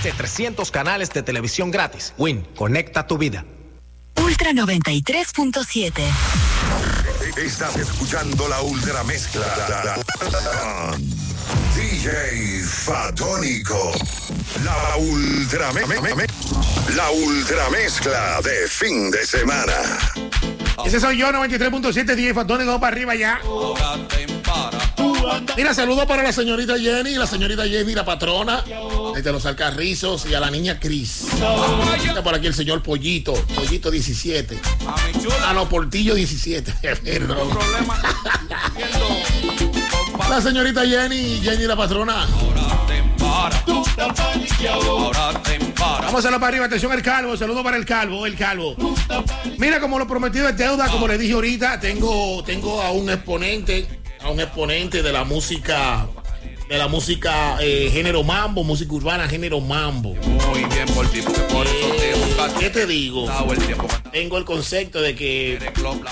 de 300 canales de televisión gratis. Win, conecta tu vida. Ultra 93.7. Estás escuchando la Ultra Mezcla. DJ Fatónico. La Ultra La Ultra Mezcla de fin de semana. Ese soy yo, 93.7, DJ Fatónico, para arriba ya. Mira, saludos para la señorita Jenny, la patrona, desde los Alcarrizos, y a la niña Cris. Está por aquí el señor Pollito 17. No, Portillo 17. La señorita Jenny la patrona. Vamos a hacerlo para arriba, atención al calvo, saludo para el calvo. Mira, como lo prometido es deuda, como le dije ahorita, tengo a un exponente de la música género mambo, música urbana género mambo. Muy bien por ti, porque por eso te buscaste. ¿Qué te digo? Tengo el concepto de que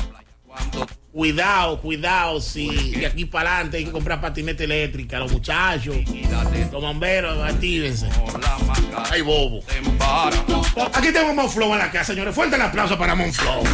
cuidado, si de aquí para adelante hay que comprar patineta eléctrica, los muchachos, los bomberos, actívense. Ay, bobo. Aquí tengo Monflow en la casa, señores. Fuerte el aplauso para Monflow.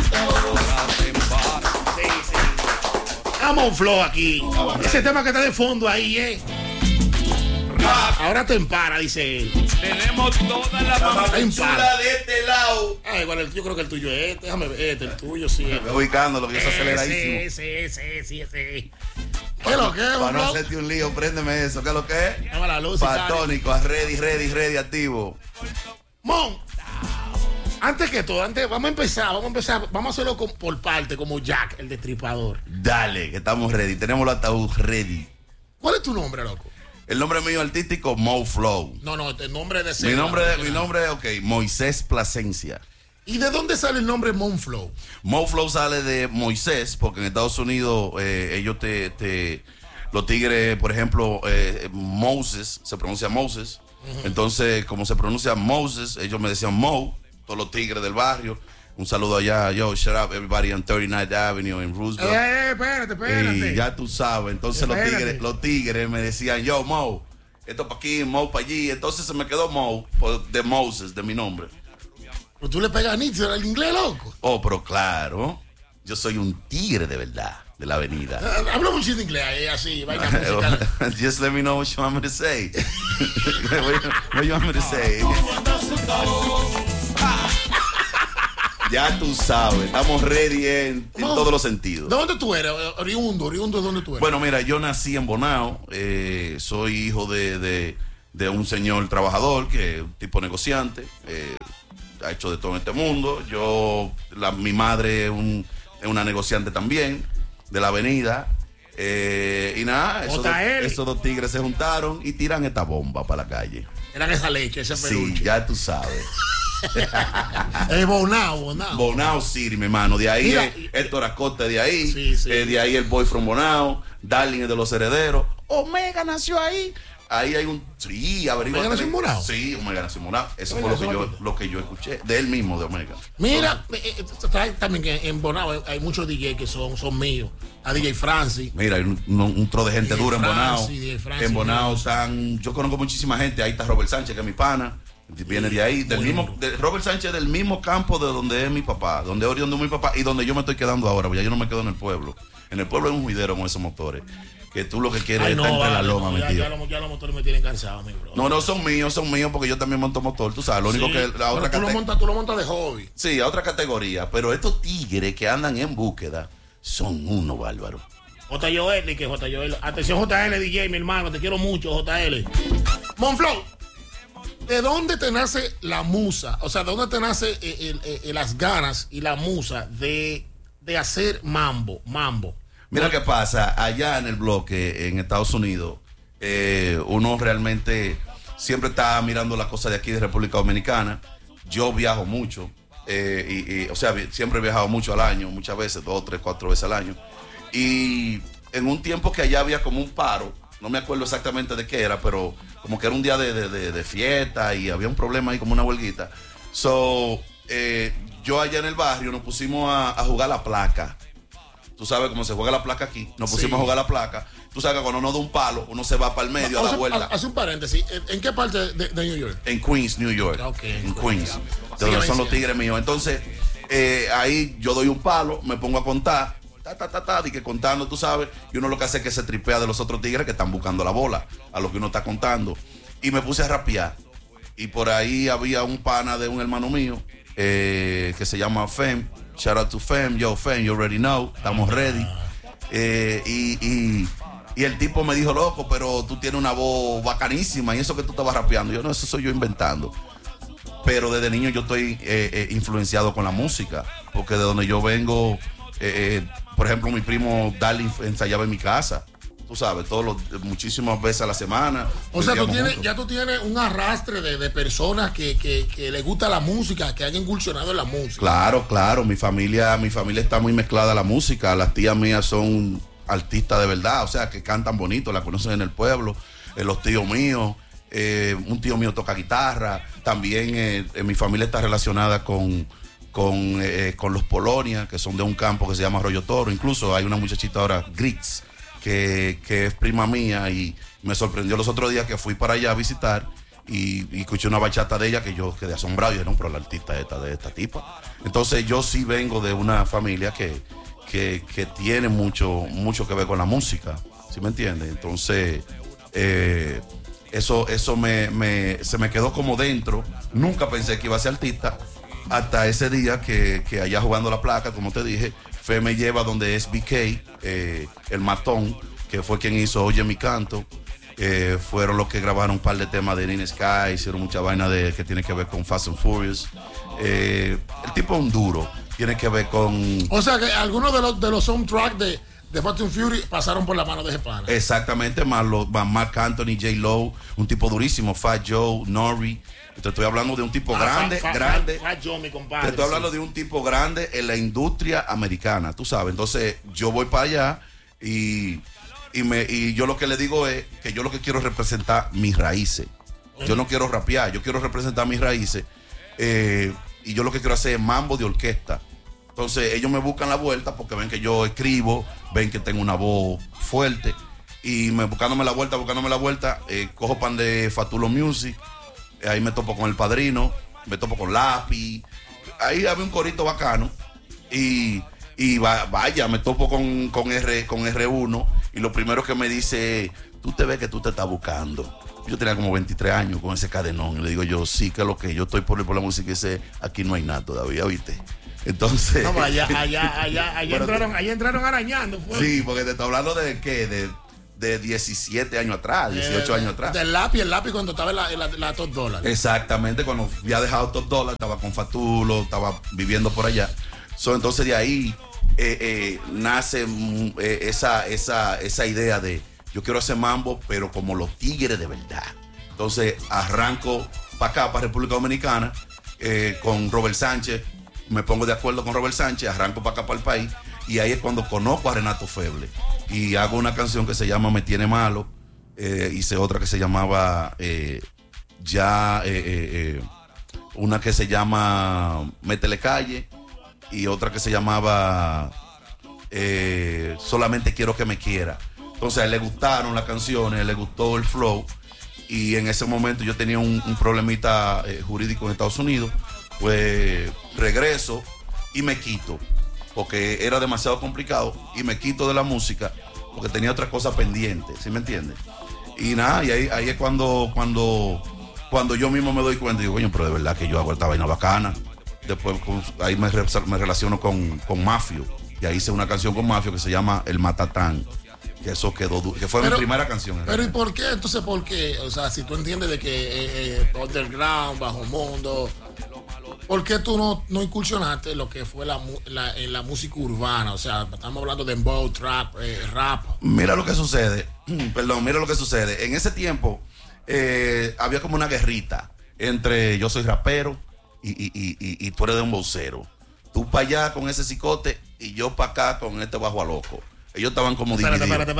Sí. A Monflow aquí. Ese tema que está de fondo ahí, Ahora te empara, dice él. Tenemos toda la mamachula de este lado. Ay, bueno, yo creo que el tuyo es déjame ver, el tuyo sí. Me voy ubicando, lo que es aceleradísimo. Sí. ¿Qué es lo que es, para no hacerte un lío, préndeme eso. ¿Qué es lo que es? Dame la luz. Fatónico, ready, activo. Mon, antes que todo, vamos a empezar, vamos a hacerlo por parte, como Jack, el destripador. Dale, que estamos ready, tenemos los ataúd ready. ¿Cuál es tu nombre, loco? El nombre mío artístico, Monflow. No, el nombre de mi nombre es, Moisés Plasencia. ¿Y de dónde sale el nombre Monflow? Monflow sale de Moisés, porque en Estados Unidos ellos los tigres, por ejemplo, Moses, se pronuncia Moses. Uh-huh. Entonces, como se pronuncia Moses, ellos me decían Mo, todos los tigres del barrio. Un saludo allá, yo, shout out everybody on 39th Avenue en Roosevelt. Espérate. Y ya tú sabes, entonces los tigres me decían, yo, Mo, esto para aquí, Mo para allí. Entonces se me quedó Mo, de Moses, de mi nombre. Pero tú le pegas nítido al inglés, loco. Oh, pero claro, yo soy un tigre de verdad, de la avenida. Habla mucho de inglés, así, vaina musical. Just let me know what you want me to say. What you want me to say? Ya tú sabes, estamos ready en todos los sentidos. ¿De dónde tú eres? Oriundo, ¿de dónde tú eres? Bueno, mira, yo nací en Bonao, soy hijo de un señor trabajador, que es un tipo negociante, ha hecho de todo en este mundo. Mi madre es una negociante también, de la avenida. Y nada, esos dos tigres se juntaron y tiran esta bomba para la calle. Eran esa leche, ese peluche. Sí, ya tú sabes. Bonao City, mi hermano. De ahí Héctor Acosta, de ahí. Sí. De ahí el boy from Bonao. Darling es de los herederos. Omega nació ahí. Ahí hay un. Sí, averigua. ¿Omega nació en Bonao? Sí, Omega nació en Bonao. Eso fue lo que yo escuché. De él mismo, de Omega. Mira, también que en Bonao hay muchos DJ que son míos. A DJ Francis. Mira, hay un tro de gente dura en Bonao. En Bonao están. Yo conozco muchísima gente. Ahí está Robert Sánchez, que es mi pana. Viene de ahí, Robert Sánchez, del mismo campo de donde es mi papá, donde es oriundo mi papá y donde yo me estoy quedando ahora, porque ya yo no me quedo en el pueblo. En el pueblo hay un juidero con esos motores, que tú lo que quieres es estar entre la loma, metido. Ya los motores me tienen cansado, mi bro. No, son míos, porque yo también monto motor, tú sabes, lo único que la otra categoría. Tú lo montas de hobby. Sí, a otra categoría, pero estos tigres que andan en búsqueda son unos bárbaros. JL. Atención, JL DJ, mi hermano, te quiero mucho, JL. Monflow. ¿De dónde te nace la musa? O sea, ¿de dónde te nace las ganas y la musa de hacer mambo? Mira qué pasa, allá en el bloque, en Estados Unidos, uno realmente siempre está mirando las cosas de aquí de República Dominicana. Yo viajo mucho, o sea, siempre he viajado mucho al año, muchas veces, 2, 3, 4 veces al año. Y en un tiempo que allá había como un paro, no me acuerdo exactamente de qué era, pero como que era un día de fiesta y había un problema ahí como una huelguita. Yo allá en el barrio nos pusimos a jugar la placa. Tú sabes cómo se juega la placa aquí. Nos pusimos a jugar la placa. tú sabes que cuando uno da un palo, uno se va para el medio a la vuelta. Hace un paréntesis. ¿En qué parte de New York? En Queens, New York. Okay, en Queens. De donde son los tigres míos. Entonces, ahí yo doy un palo, me pongo a contar. Y que contando, tú sabes. Y uno lo que hace es que se tripea de los otros tigres que están buscando la bola a lo que uno está contando. Y me puse a rapear. Y por ahí había un pana de un hermano mío que se llama Fem. Shout out to Fem. Yo, Fem, you already know. Estamos ready. Y el tipo me dijo, loco, pero tú tienes una voz bacanísima y eso que tú estabas rapeando. Yo, no, eso soy yo inventando. Pero desde niño yo estoy influenciado con la música, porque de donde yo vengo, por ejemplo, mi primo Darling ensayaba en mi casa. Tú sabes, muchísimas veces a la semana. O sea, tú tienes un arrastre de personas que les gusta la música, que han incursionado en la música. Claro. Mi familia está muy mezclada a la música. Las tías mías son artistas de verdad, o sea, que cantan bonito, la conocen en el pueblo. Los tíos míos, un tío mío toca guitarra. También mi familia está relacionada con los Polonia, que son de un campo que se llama Arroyo Toro. Incluso hay una muchachita ahora, Grits, que es prima mía, y me sorprendió los otros días que fui para allá a visitar y escuché una bachata de ella que yo quedé asombrado. Y dije, no, pero la artista de esta tipa. Entonces yo sí vengo de una familia que tiene mucho que ver con la música, ¿sí me entiendes? Entonces eso se me quedó como dentro. Nunca pensé que iba a ser artista hasta ese día que allá jugando la placa, como te dije, Fe me lleva donde es BK, el matón, que fue quien hizo Oye Mi Canto. Fueron los que grabaron un par de temas de Nina Sky, hicieron mucha vaina que tiene que ver con Fast and Furious. El tipo es un duro, tiene que ver con... O sea que algunos de los soundtracks de Fast and Furious pasaron por la mano de ese pana. Exactamente, más Mark Anthony, J. Lo, un tipo durísimo, Fat Joe, Nori. Te estoy hablando de un tipo grande. Fat Joe, mi compadre. Te estoy hablando de un tipo grande en la industria americana, tú sabes. Entonces, yo voy para allá y yo lo que le digo es que yo lo que quiero es representar mis raíces. Yo no quiero rapear, yo quiero representar mis raíces. Y yo lo que quiero hacer es mambo de orquesta. Entonces, ellos me buscan la vuelta porque ven que yo escribo, ven que tengo una voz fuerte. Y buscándome la vuelta, cojo pan de Fatulo Music. Ahí me topo con El Padrino, me topo con Lápiz. Ahí había un corito bacano. Y vaya, me topo con R1. Y lo primero que me dice, tú te ves que tú te estás buscando. Yo tenía como 23 años con ese cadenón. Y le digo yo, sí, que es lo que yo estoy por la música. Y dice, aquí no hay nada todavía, ¿viste? Entonces. No, allá entraron arañando. Fue. Sí, porque te estoy hablando de ¿qué? De 17 años atrás, 18 años atrás. El lápiz cuando estaba en la Top Dollar. Exactamente, cuando había dejado Top Dollar, estaba con Fatulo, estaba viviendo por allá. Entonces de ahí nace esa idea de yo quiero hacer mambo, pero como los tigres de verdad. Entonces arranco para acá, para República Dominicana, con Robert Sánchez. Me pongo de acuerdo con Robert Sánchez, arranco para acá, para el país. Y ahí es cuando conozco a Renato Feble. Y hago una canción que se llama Me Tiene Malo. Hice otra que se llamaba una que se llama Métele Calle. Y otra que se llamaba Solamente Quiero Que Me Quiera. Entonces a él le gustaron las canciones, a él le gustó el flow. Y en ese momento yo tenía un problemita jurídico en Estados Unidos. Pues regreso y me quito. Porque era demasiado complicado y me quito de la música porque tenía otras cosas pendientes, ¿sí me entiendes? Y nada, y ahí es cuando yo mismo me doy cuenta y digo, coño, pero de verdad que yo hago esta vaina bacana. Después ahí me relaciono con Mafio y ahí hice una canción con Mafio que se llama El Matatán, que eso quedó duro, que fue mi primera canción. Pero ¿y por qué? Entonces, ¿por qué? O sea, si tú entiendes de que underground, bajo mundo, ¿por qué tú no incursionaste lo que fue en la música urbana? O sea, estamos hablando de dembow, trap, rap. Mira lo que sucede. En ese tiempo había como una guerrita entre yo soy rapero y tú eres de un vocero. Tú para allá con ese cicote y yo para acá con este bajo a loco. Ellos estaban como divididos. Espérate.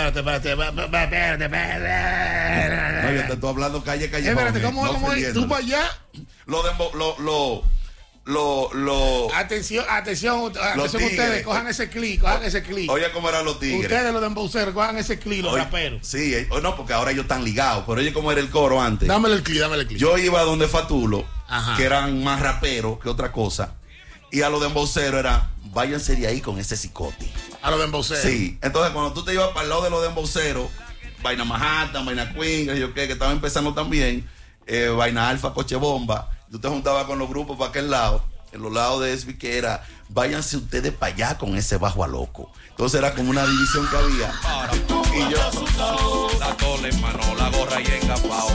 No, yo te estoy hablando calle. Espérate, ¿cómo es? ¿Tú para allá? Atención tigres. ustedes, cojan ese clic. Oye, cómo eran los tigres. Ustedes los embauceros, cojan ese clic, los raperos. Sí, no, porque ahora ellos están ligados. Pero oye, cómo era el coro antes. Dámele el clic. Yo iba donde Fatulo, Ajá. que eran más raperos que otra cosa. Y a los de embauceros era, váyanse de ahí con ese cicote. A los de embauceros. Sí, entonces cuando tú te ibas para el lado de los de embauceros, Vaina Manhattan, Vaina Queen, que estaban empezando también, Vaina Alfa, Coche Bomba, tú te juntabas con los grupos para aquel lado, en los lados de SB, que era, váyanse ustedes para allá con ese bajo a loco. Entonces era como una división que había. Y yo, la tole en mano, la gorra y engapao.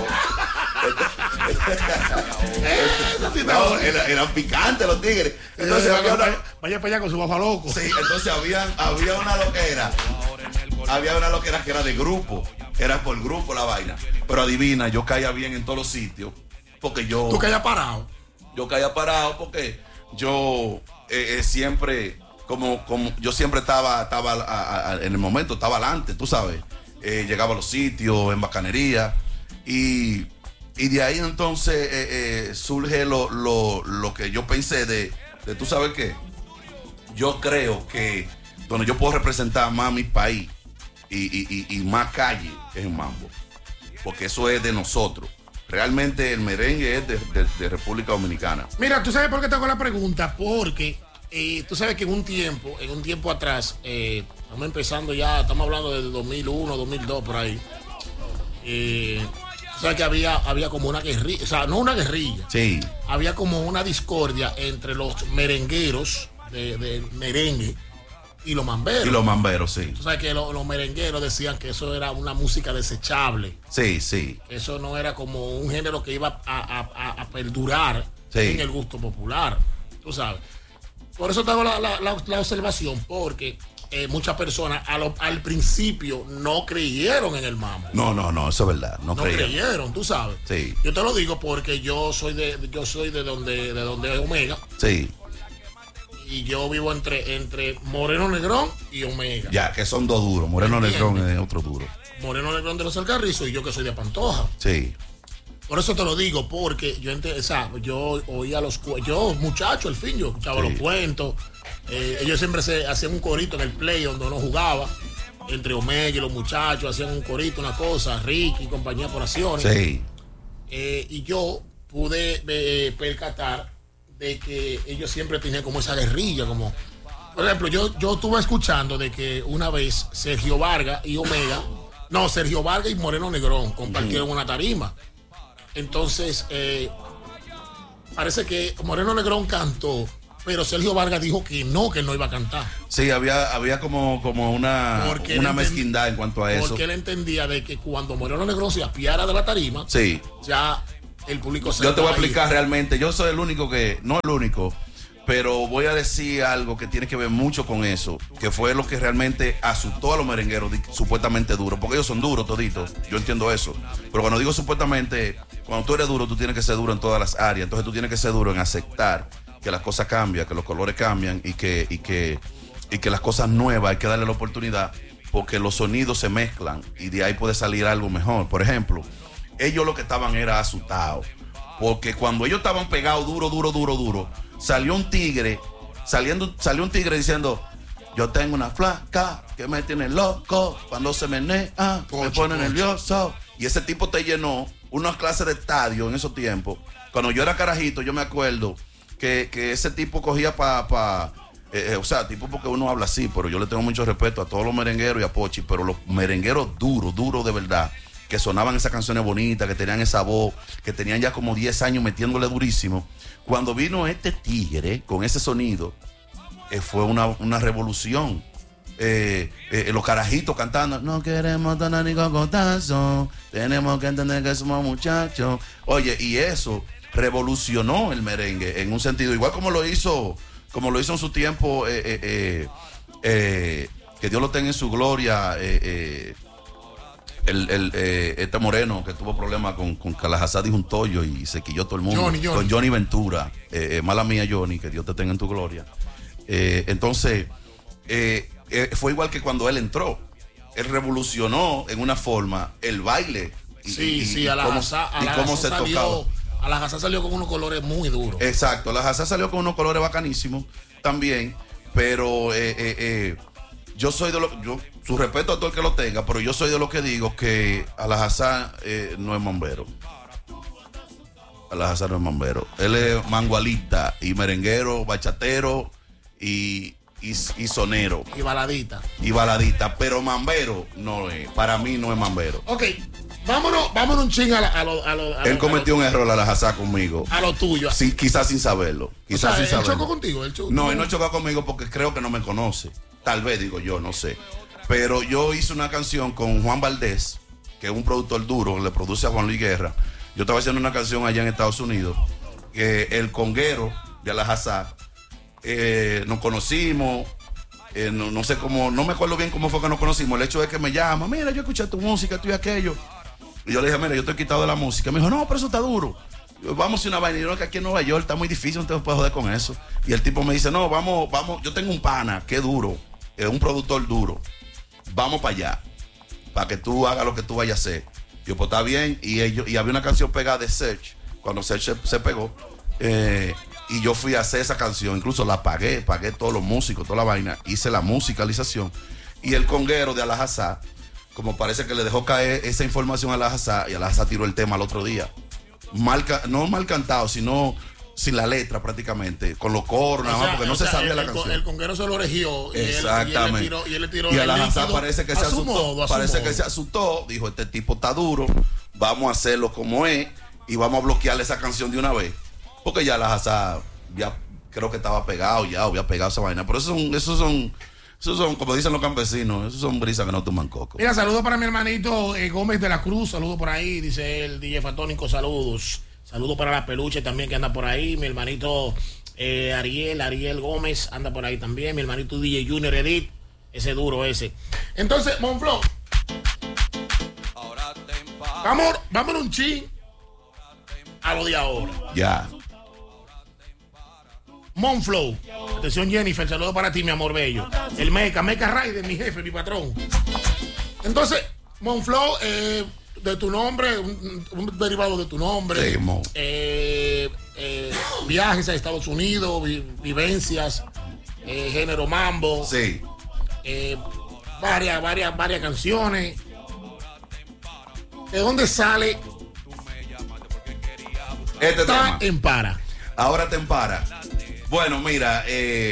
no, eran picantes los tigres. Entonces vaya para allá con su bajo loco. Sí, entonces había una loquera. Había una loquera que era de grupo. Era por grupo la vaina. Pero adivina, yo caía bien en todos los sitios. Porque yo. ¿Tú caías parado? Yo caía parado porque yo siempre, como yo siempre estaba en el momento, estaba adelante, tú sabes. Llegaba a los sitios, en bacanería. Y de ahí entonces surge lo que yo pensé de tú sabes qué. Yo creo que donde yo puedo representar más mi país y más calle es en Mambo. Porque eso es de nosotros. Realmente el merengue es de República Dominicana. Mira, ¿tú sabes por qué te hago la pregunta? Porque tú sabes que en un tiempo atrás, estamos empezando ya, estamos hablando de 2001, 2002, por ahí. Tú sabes que había como una guerrilla, o sea, no una guerrilla. Sí. Había como una discordia entre los merengueros de merengue y los mamberos. Y los mamberos, sí. Tú sabes que los merengueros decían que eso era una música desechable. Sí, sí. Eso no era como un género que iba a perdurar Sí. en el gusto popular. Tú sabes. Por eso te hago la observación, porque muchas personas al principio no creyeron en el mambo. No, eso es verdad. No creyeron, tú sabes. Sí. Yo te lo digo porque yo soy de donde es Omega. Sí. Y yo vivo entre Moreno Negrón y Omega. Ya, que son dos duros. Moreno ¿Entiendes? Negrón es otro duro. Moreno Negrón de los Alcarrizos y yo que soy de Pantoja. Sí. Por eso te lo digo, porque yo oía yo muchacho al fin, yo escuchaba Sí. los cuentos. Ellos siempre hacían un corito en el play donde uno jugaba. Entre Omega y los muchachos hacían un corito, una cosa, Ricky y compañía por acciones. Sí. Y yo pude percatar de que ellos siempre tenían como esa guerrilla, como por ejemplo, yo estuve escuchando de que una vez Sergio Vargas y Moreno Negrón compartieron una tarima. Entonces parece que Moreno Negrón cantó, pero Sergio Vargas dijo que no iba a cantar. Sí, había como una mezquindad en cuanto a eso. Porque él entendía de que cuando Moreno Negrón se apiara de la tarima, Sí. ya el público se Yo te voy a iba ir. explicar realmente. Yo soy el único no el único, pero voy a decir algo que tiene que ver mucho con eso, que fue lo que realmente asustó a los merengueros supuestamente duros, porque ellos son duros toditos, yo entiendo eso. Pero cuando digo supuestamente, cuando tú eres duro, tú tienes que ser duro en todas las áreas. Entonces tú tienes que ser duro en aceptar que las cosas cambian, que los colores cambian y que las cosas nuevas hay que darle la oportunidad, porque los sonidos se mezclan y de ahí puede salir algo mejor. Por ejemplo, ellos lo que estaban era asustados, porque cuando ellos estaban pegados duro, salió un tigre diciendo: yo tengo una flaca que me tiene loco, cuando se menea me pone nervioso. Y ese tipo te llenó unas clases de estadio en esos tiempos. Cuando yo era carajito, yo me acuerdo que ese tipo cogía o sea, tipo, porque uno habla así, pero yo le tengo mucho respeto a todos los merengueros y a Pochi, pero los merengueros duros de verdad, que sonaban esas canciones bonitas, que tenían esa voz, que tenían ya como 10 años metiéndole durísimo. Cuando vino este tigre con ese sonido, fue una revolución. Los carajitos cantando: no queremos tener ni cocotazo, tenemos que entender que somos muchachos. Oye, y eso revolucionó el merengue en un sentido, igual como lo hizo en su tiempo, que Dios lo tenga en su gloria, este moreno que tuvo problemas con Calajazad y Juntoyo y se quilló todo el mundo. Johnny. Con Johnny Ventura. Mala mía, Johnny, que Dios te tenga en tu gloria. Entonces, fue igual que cuando él entró. Él revolucionó en una forma el baile. Sí, cómo se tocaba. Alhazá salió con unos colores muy duros. Exacto, Alhazá salió con unos colores bacanísimos también, pero yo soy de su respeto a todo el que lo tenga, pero yo soy de los que digo que Alhazá no es mambero. Alhazá no es mambero. Él es mangualista y merenguero, bachatero y sonero. Y baladita. Y baladita, pero mambero no es. Para mí no es mambero. Ok, vámonos un ching a lo Él cometió un error Alhazá conmigo. A lo tuyo. Sí, quizás sin saberlo. Quizás sin ¿Él saberlo. chocó contigo? No, él no chocó conmigo porque creo que no me conoce. Tal vez, digo yo, no sé. Pero yo hice una canción con Juan Valdés, que es un productor duro, le produce a Juan Luis Guerra. Yo estaba haciendo una canción allá en Estados Unidos, que el conguero de Alhazá, nos conocimos, no sé cómo, no me acuerdo bien cómo fue que nos conocimos. El hecho es que me llama, mira, yo escuché tu música, tú y aquello. Y yo le dije, mira, yo estoy quitado de la música. Me dijo, no, pero eso está duro. Vamos a hacer una vaina. Y yo, que aquí en Nueva York está muy difícil, no te puedes joder con eso. Y el tipo me dice, no, vamos, yo tengo un pana que es duro, es un productor duro. Vamos para allá, para que tú hagas lo que tú vayas a hacer. Yo, pues está bien. Y había una canción pegada de Search, cuando Search se pegó. Y yo fui a hacer esa canción, incluso la pagué todos los músicos, toda la vaina, hice la musicalización. Y el conguero de Alhazá, como parece que le dejó caer esa información a Alhazá, y Alhazá tiró el tema al otro día. No mal cantado, sino sin la letra prácticamente, con los coros, nada más, porque no se sabía la canción. El conguero se lo regió. Exactamente. Y él le tiró y el Alhazá líquido parece que se asustó. Parece que se asustó, dijo, este tipo está duro, vamos a hacerlo como es, y vamos a bloquearle esa canción de una vez. Porque ya Alhazá ya creo que estaba pegado, ya había pegado esa vaina. Pero esos son, como dicen los campesinos, esos son brisas que no toman coco. Mira, saludos para mi hermanito Gómez de la Cruz, saludos por ahí, dice el DJ Fatónico, saludos. Saludos para la peluche también que anda por ahí. Mi hermanito Ariel Gómez anda por ahí también. Mi hermanito DJ Junior Edith, ese duro ese. Entonces, Monflow, vámonos un chin a lo de ahora. Ya. Monflow, atención Jennifer, saludos para ti, mi amor bello. El Meca Rider, mi jefe, mi patrón. Entonces, Monflow, de tu nombre, un derivado de tu nombre. Sí, Mo. Viajes a Estados Unidos, vivencias, género mambo. Sí. Varias canciones. ¿De dónde sale? Este Está tema. en para. Ahora te empara. Bueno, mira,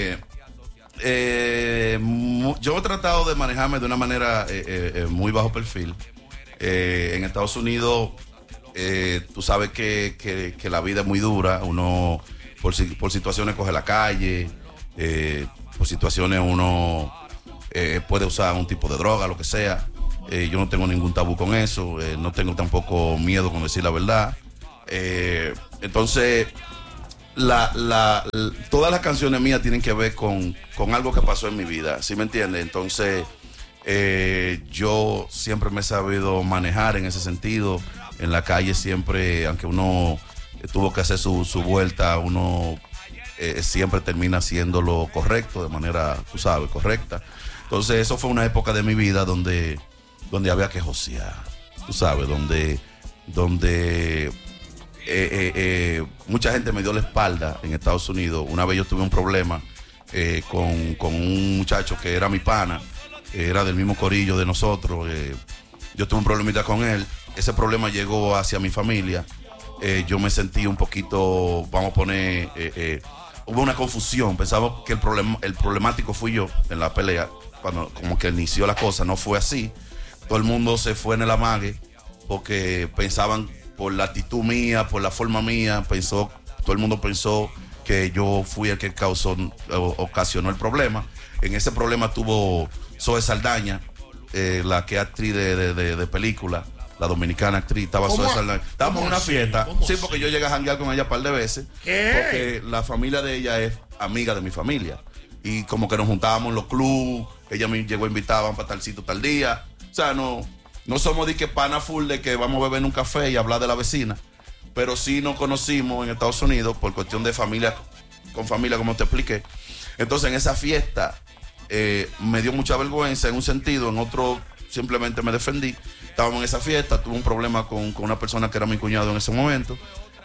yo he tratado de manejarme de una manera muy bajo perfil. En Estados Unidos, tú sabes que la vida es muy dura. Uno, por situaciones, coge la calle. Por situaciones, uno puede usar un tipo de droga, lo que sea. Yo no tengo ningún tabú con eso. No tengo tampoco miedo con decir la verdad. Entonces, todas las canciones mías tienen que ver con algo que pasó en mi vida, ¿sí me entiendes? Entonces, yo siempre me he sabido manejar en ese sentido. En la calle siempre, aunque uno tuvo que hacer su vuelta, uno siempre termina haciendo lo correcto, de manera, tú sabes, correcta. Entonces, eso fue una época de mi vida donde había que josear, tú sabes, donde mucha gente me dio la espalda en Estados Unidos. Una vez yo tuve un problema con un muchacho que era mi pana, era del mismo corillo de nosotros. Yo tuve un problemita con él. Ese problema llegó hacia mi familia. Yo me sentí un poquito, vamos a poner, hubo una confusión. Pensaba que el problemático fui yo en la pelea. Cuando como que inició la cosa, no fue así. Todo el mundo se fue en el amague porque pensaban, por la actitud mía, por la forma mía, todo el mundo pensó que yo fui el que ocasionó el problema. En ese problema tuvo Zoe Saldaña, la que es actriz de película, la dominicana actriz, estaba Zoe Saldaña. Estábamos en una fiesta, sí, porque yo llegué a janguear con ella un par de veces, porque la familia de ella es amiga de mi familia. Y como que nos juntábamos en los clubes, ella me llegó a invitar para tal sitio, tal día. O sea, no somos de que pana full de que vamos a beber en un café y hablar de la vecina, pero sí nos conocimos en Estados Unidos por cuestión de familia, con familia, como te expliqué. Entonces, en esa fiesta me dio mucha vergüenza en un sentido, en otro simplemente me defendí. Estábamos en esa fiesta, tuve un problema con una persona que era mi cuñado en ese momento,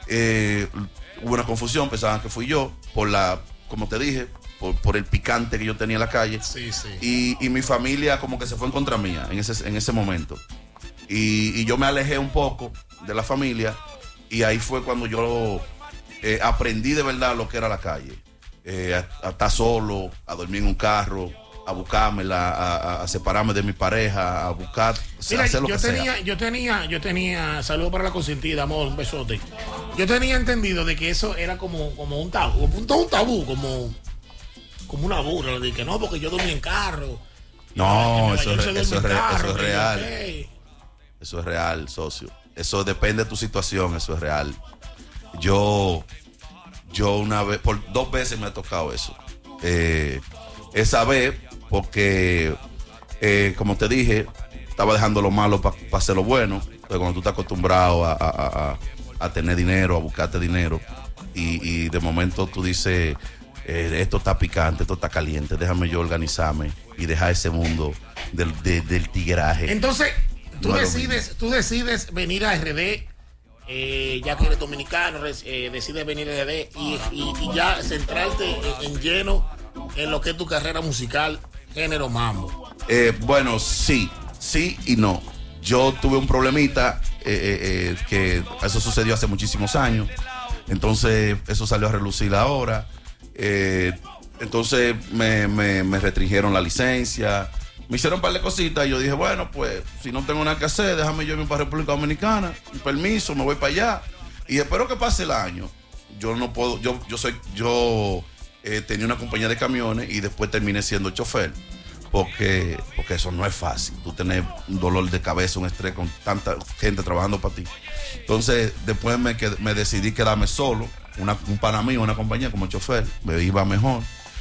hubo una confusión, pensaban que fui yo, como te dije, por el picante que yo tenía en la calle. Sí, sí. Y mi familia como que se fue en contra mía en ese momento. Y yo me alejé un poco de la familia y ahí fue cuando yo aprendí de verdad lo que era la calle. A estar solo, a dormir en un carro, a buscármela, a separarme de mi pareja, a buscar, Mira, hacer lo que sea. Yo tenía, saludos para la consentida, amor, un besote. Yo tenía entendido de que eso era como un tabú, como una burla, de que no, porque yo dormí en carro. No, eso es real. real. Eso es real, socio. Eso depende de tu situación, eso es real. Yo una vez, por 2 veces me ha tocado eso. Esa vez, porque, como te dije, estaba dejando lo malo para hacer lo bueno. Pero cuando tú estás acostumbrado a tener dinero, a buscarte dinero, y de momento tú dices, esto está picante, esto está caliente, déjame yo organizarme y dejar ese mundo del tigraje. Entonces, tú decides venir a RD. Ya que eres dominicano, decides venir a RD y ya centrarte en lleno en lo que es tu carrera musical, género mambo. Bueno, sí y no. Yo tuve un problemita que eso sucedió hace muchísimos años. Entonces eso salió a relucir ahora. Entonces me restringieron la licencia. Me hicieron un par de cositas y yo dije, bueno, pues si no tengo nada que hacer, déjame yo irme para República Dominicana, un permiso, me voy para allá y espero que pase el año. Yo no puedo, yo tenía una compañía de camiones y después terminé siendo chofer, porque eso no es fácil, tú tener un dolor de cabeza, un estrés con tanta gente trabajando para ti. Entonces después me decidí quedarme solo, un pana mío, una compañía como chofer, me iba mejor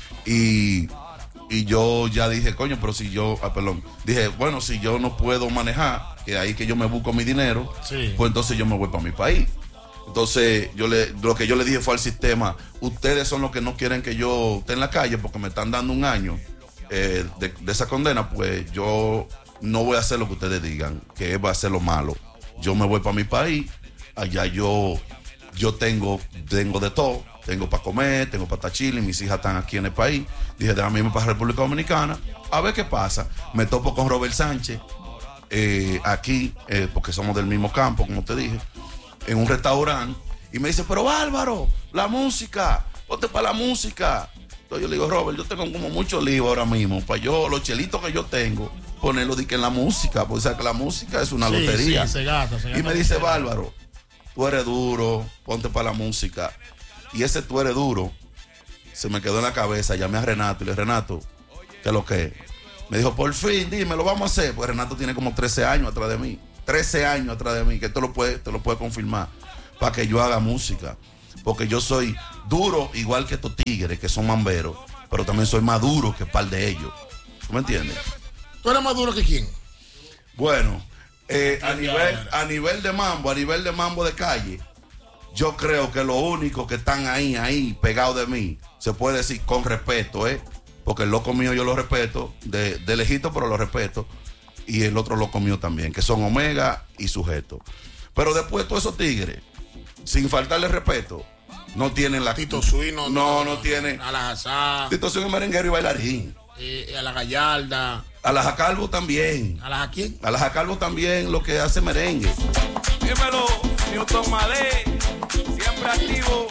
y yo ya dije, coño, pero si yo, dije, bueno, si yo no puedo manejar, que ahí que yo me busco mi dinero, sí, pues entonces yo me voy para mi país. Entonces lo que yo le dije fue al sistema, ustedes son los que no quieren que yo esté en la calle porque me están dando un año de esa condena, pues yo no voy a hacer lo que ustedes digan, que va a ser lo malo. Yo me voy para mi país, allá yo tengo de todo. Tengo para comer, tengo para estar chilling, mis hijas están aquí en el país. Dije, déjame irme para República Dominicana, a ver qué pasa. Me topo con Robert Sánchez, aquí, porque somos del mismo campo, como te dije, en un restaurante, y me dice, pero Bárbaro, la música, ponte para la música. Entonces yo le digo, Robert, yo tengo como mucho lío ahora mismo, para yo, los chelitos que yo tengo, ponerlo en la música, porque o sea que la música es una lotería. Sí, se gasta, y me dice, Bárbaro, tú eres duro, ponte para la música. Y ese tú eres duro se me quedó en la cabeza. Llamé a Renato y le dije, Renato, ¿qué es lo que es? Me dijo, por fin, dime, lo vamos a hacer. Pues Renato tiene como 13 años atrás de mí. 13 años atrás de mí, que te lo puede confirmar, para que yo haga música. Porque yo soy duro igual que estos tigres, que son mamberos, pero también soy más duro que un par de ellos. ¿Tú me entiendes? ¿Tú eres más duro que quién? Bueno, a nivel de mambo de calle, yo creo que los únicos que están ahí, pegados de mí, se puede decir con respeto, porque el loco mío yo lo respeto, de lejito, pero lo respeto, y el otro loco mío también, que son Omega y Sujeto. Pero después todos esos tigres, sin faltarle respeto, no tienen la... Tito Suino. No tienen... A la Hazá. Tito Suino es merenguero y bailarín. A la Gallarda. A la Jacalvo también. ¿A la quién? A la Jacalvo también, lo que hace merengue. Dímelo, Newton Madé, siempre activo.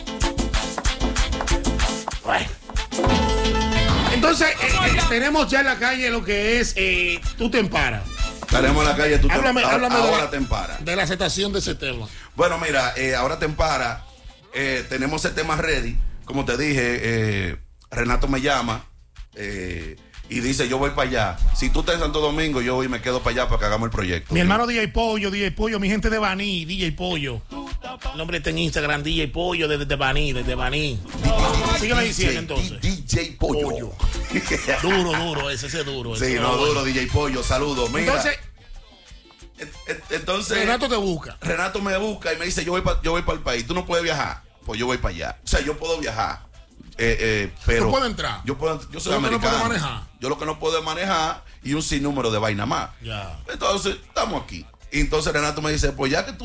Bueno. Entonces, tenemos ya en la calle lo que es Tú te emparas. Estaremos en la calle, Háblame ahora te emparas. de la aceptación de ese tema. Bueno, mira, ahora te emparas. Tenemos el tema ready. Como te dije, Renato me llama y dice, yo voy para allá. Si tú estás en Santo Domingo, yo voy y me quedo para allá para que hagamos el proyecto. Mi hermano DJ Pollo, mi gente de Baní, DJ Pollo. El nombre está en Instagram, DJ Pollo desde Baní. Sígueme diciendo entonces. DJ Pollo. Duro, ese duro. Sí, ese no, bueno. duro, DJ Pollo, saludos. Mira. Entonces Renato te busca. Renato me busca y me dice, yo voy para el país. Tú no puedes viajar. Pues yo voy para allá. O sea, yo puedo viajar. Pero ¿tú puedes entrar? Yo soy americano. No puedo manejar. Yo lo que no puedo es manejar y un sinnúmero de vaina más. Ya. Entonces, estamos aquí. Y entonces Renato me dice, pues ya que tú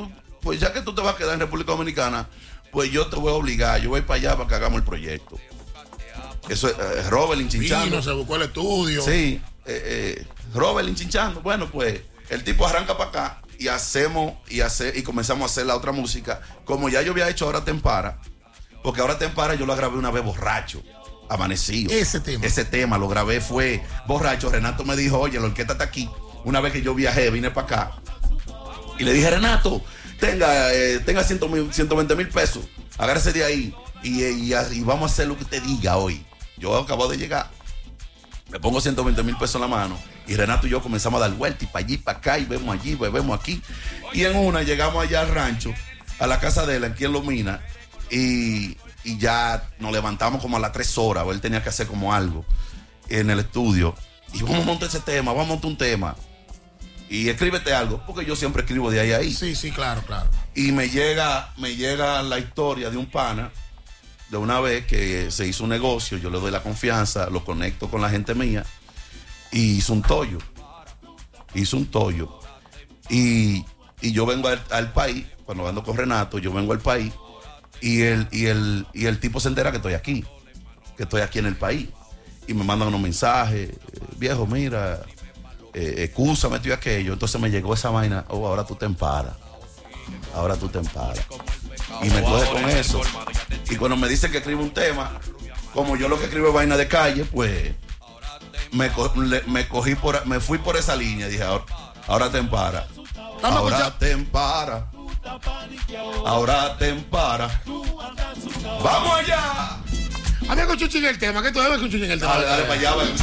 pues ya que tú te vas a quedar en República Dominicana, pues yo te voy a obligar, yo voy para allá para que hagamos el proyecto. Eso es Robert Inchinchando. Vino, se buscó el estudio. Sí, Robert Inchinchando. Bueno, pues el tipo arranca para acá y y comenzamos a hacer la otra música. Como ya yo había hecho Ahora Tempara, porque Ahora Tempara yo lo grabé una vez borracho, amanecido. Ese tema lo grabé, fue borracho. Renato me dijo, oye, la orquesta está aquí. Una vez que yo viajé, vine para acá y le dije, Renato, tenga 120 mil pesos, agárrese de ahí y vamos a hacer lo que usted diga hoy. Yo acabo de llegar, me pongo 120 mil pesos en la mano y Renato y yo comenzamos a dar vueltas y para allí, para acá, y vemos allí, vemos aquí. Y en una llegamos allá al rancho, a la casa de él, aquí en Lomina, y ya nos levantamos como a las 3 horas, o él tenía que hacer como algo en el estudio. Y vamos a montar ese tema, vamos a montar un tema. Y escríbete algo, porque yo siempre escribo de ahí a ahí. Sí, claro. Y me llega la historia de un pana, de una vez que se hizo un negocio, yo le doy la confianza, lo conecto con la gente mía, y hizo un tollo. Y yo vengo al país, cuando ando con Renato, yo vengo al país, y el tipo se entera que estoy aquí en el país. Y me mandan unos mensajes, viejo, mira, excúsame, esto y aquello. Entonces me llegó esa vaina, ahora tú te emparas. Y me coge con eso. Y cuando me dicen que escribo un tema, como yo lo que escribo es vaina de calle, pues me fui por esa línea. Dije, ahora te emparas. Ahora te emparas. ¡Vamos allá! Había con Chuchi en el tema, que todavía con Chuchi en el tema. Dale para allá,